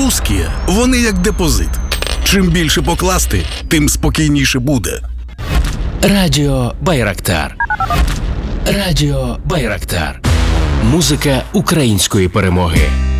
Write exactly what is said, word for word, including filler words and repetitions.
Русські, вони як депозит. Чим більше покласти, тим спокійніше буде. Радіо Байрактар. Радіо Байрактар. Музика української перемоги.